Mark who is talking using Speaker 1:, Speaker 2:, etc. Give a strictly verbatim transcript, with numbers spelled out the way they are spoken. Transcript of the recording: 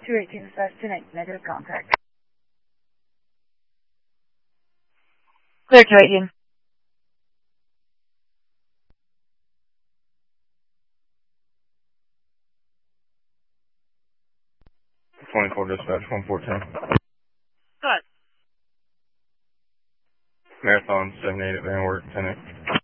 Speaker 1: two eighteen slash ten eight, negative contact.
Speaker 2: Clear two eighteen.
Speaker 3: twenty-four dispatch, one fourteen.
Speaker 2: Go ahead.
Speaker 3: Marathon, seventy-eight at Van Wert, ten eight.